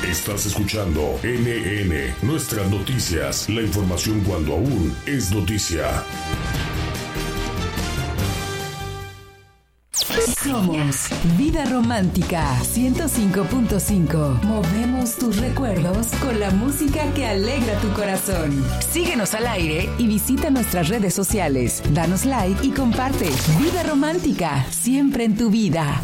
Estás escuchando NN, nuestras noticias, la información cuando aún es noticia. Somos Vida Romántica 105.5. Movemos tus recuerdos con la música que alegra tu corazón. Síguenos al aire y visita nuestras redes sociales. Danos like y comparte. Vida Romántica, siempre en tu vida.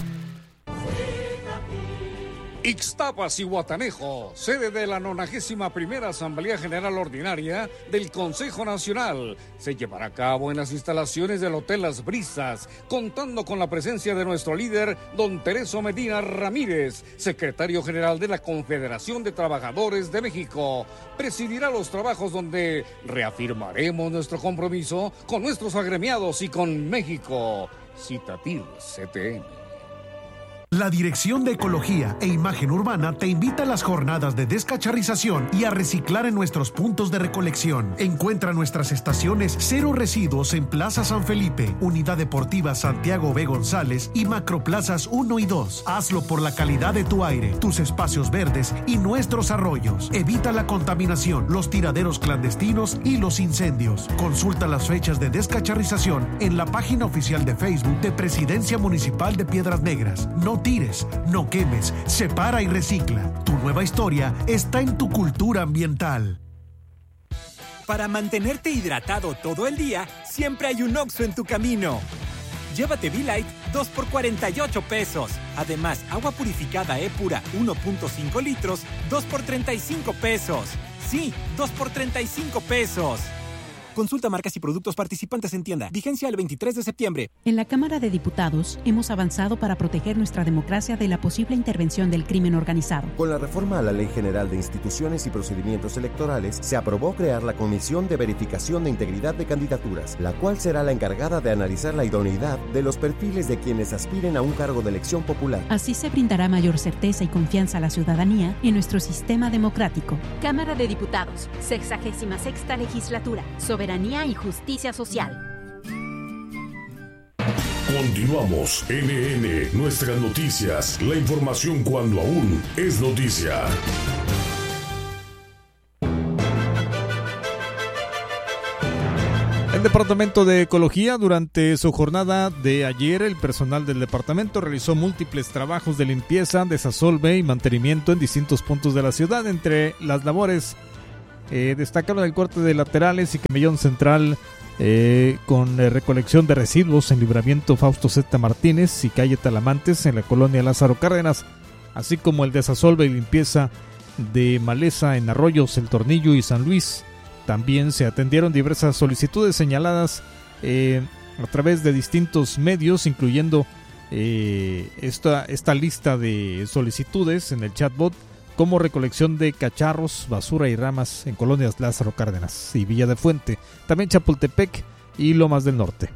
Ixtapas y Guatanejo, sede de la 91ª Asamblea General Ordinaria del Consejo Nacional, se llevará a cabo en las instalaciones del Hotel Las Brisas, contando con la presencia de nuestro líder, don Tereso Medina Ramírez, secretario general de la Confederación de Trabajadores de México. Presidirá los trabajos donde reafirmaremos nuestro compromiso con nuestros agremiados y con México. Citativ CTM. La Dirección de Ecología e Imagen Urbana te invita a las jornadas de descacharrización y a reciclar en nuestros puntos de recolección. Encuentra nuestras estaciones Cero Residuos en Plaza San Felipe, Unidad Deportiva Santiago B. González y Macroplazas 1 y 2. Hazlo por la calidad de tu aire, tus espacios verdes y nuestros arroyos. Evita la contaminación, los tiraderos clandestinos y los incendios. Consulta las fechas de descacharrización en la página oficial de Facebook de Presidencia Municipal de Piedras Negras. No tires, no quemes, separa y recicla. Tu nueva historia está en tu cultura ambiental. Para mantenerte hidratado todo el día, siempre hay un Oxxo en tu camino. Llévate V-Light 2 por 48 pesos. Además, agua purificada E-Pura 1.5 litros, 2 por 35 pesos. Sí, 2 por 35 pesos. Consulta marcas y productos participantes en tienda. Vigencia el 23 de septiembre. En la Cámara de Diputados hemos avanzado para proteger nuestra democracia de la posible intervención del crimen organizado. Con la reforma a la Ley General de Instituciones y Procedimientos Electorales, se aprobó crear la Comisión de Verificación de Integridad de Candidaturas, la cual será la encargada de analizar la idoneidad de los perfiles de quienes aspiren a un cargo de elección popular. Así se brindará mayor certeza y confianza a la ciudadanía en nuestro sistema democrático. Cámara de Diputados, 66ª Legislatura. Soberanía y justicia social. Continuamos. NN, nuestras noticias, la información cuando aún es noticia. El Departamento de Ecología, durante su jornada de ayer, el personal del departamento realizó múltiples trabajos de limpieza, desasolve y mantenimiento en distintos puntos de la ciudad. Entre las labores destacaron el corte de laterales y camellón central con recolección de residuos en Libramiento Fausto Z. Martínez y calle Talamantes en la colonia Lázaro Cárdenas, así como el desasolve y limpieza de maleza en Arroyos, El Tornillo y San Luis. También se atendieron diversas solicitudes señaladas a través de distintos medios, incluyendo esta lista de solicitudes en el chatbot, como recolección de cacharros, basura y ramas en colonias Lázaro Cárdenas y Villa de Fuente, también Chapultepec y Lomas del Norte.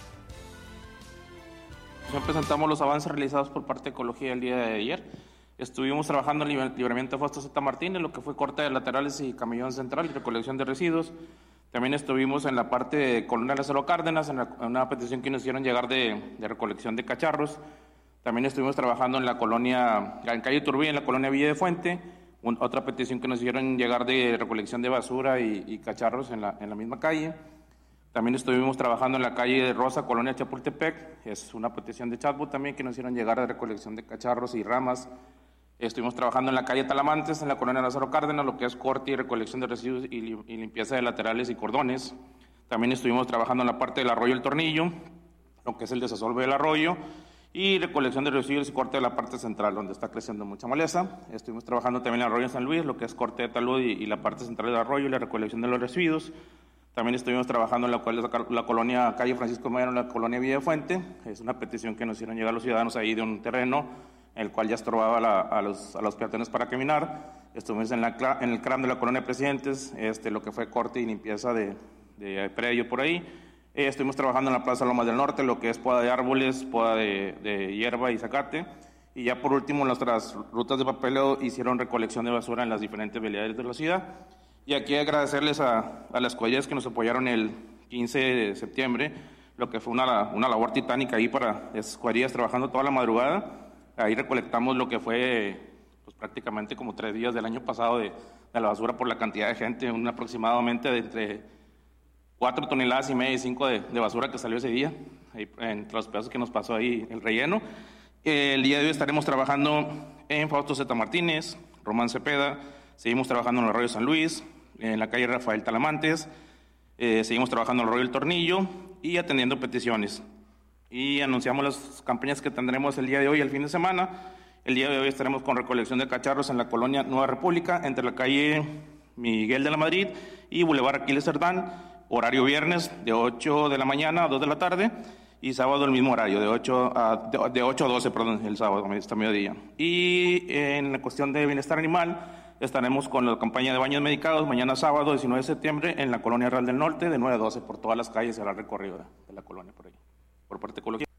Presentamos los avances realizados por parte de Ecología el día de ayer. Estuvimos trabajando en el Libramiento Fausto Z. Martínez, lo que fue corte de laterales y camellón central y recolección de residuos. También estuvimos en la parte de colonia Lázaro Cárdenas, en una petición que nos hicieron llegar de recolección de cacharros. También estuvimos trabajando en la colonia, en calle Turbí, en la colonia Villa de Fuente, otra petición que nos hicieron llegar de recolección de basura y cacharros en la misma calle. También estuvimos trabajando en la calle de Rosa, colonia Chapultepec, es una petición de chatbot también que nos hicieron llegar de recolección de cacharros y ramas. Estuvimos trabajando en la calle Talamantes, en la colonia Lázaro Cárdenas, lo que es corte y recolección de residuos y limpieza de laterales y cordones. También estuvimos trabajando en la parte del arroyo El Tornillo, lo que es el desasolve del arroyo, y recolección de residuos y corte de la parte central, donde está creciendo mucha maleza. Estuvimos trabajando también en el arroyo San Luis, lo que es corte de talud y la parte central del arroyo y la recolección de los residuos. También estuvimos trabajando en la colonia calle Francisco Madero, en la colonia Villa de Fuente. Es una petición que nos hicieron llegar los ciudadanos ahí de un terreno, el cual ya estorbaba a los peatones para caminar. Estuvimos en el CRAM de la colonia Presidentes, lo que fue corte y limpieza de predio por ahí. Estuvimos trabajando en la Plaza Lomas del Norte, lo que es poda de árboles, poda de hierba y zacate. Y ya por último, nuestras rutas de papeleo hicieron recolección de basura en las diferentes vialidades de la ciudad. Y aquí agradecerles a las cuadrillas que nos apoyaron el 15 de septiembre, lo que fue una labor titánica ahí para esas cuadrillas trabajando toda la madrugada. Ahí recolectamos lo que fue pues prácticamente como 3 días del año pasado de la basura por la cantidad de gente, aproximadamente de entre 4 toneladas y media y 5 de basura que salió ese día, ahí, entre los pedazos que nos pasó ahí el relleno. El día de hoy estaremos trabajando en Fausto Z. Martínez, Román Cepeda, seguimos trabajando en el Arroyo San Luis, en la calle Rafael Talamantes, seguimos trabajando en el Arroyo El Tornillo y atendiendo peticiones. Y anunciamos las campañas que tendremos el día de hoy, el fin de semana. El día de hoy estaremos con recolección de cacharros en la colonia Nueva República, entre la calle Miguel de la Madrid y Boulevard Aquiles Cerdán, horario viernes de 8 de la mañana a 2 de la tarde y sábado el mismo horario, de 8 a 12, el sábado hasta mediodía. Y en la cuestión de bienestar animal, estaremos con la campaña de baños medicados mañana sábado 19 de septiembre en la colonia Real del Norte de 9 a 12 por todas las calles, será el recorrido de la colonia por ahí, por parte de Ecología.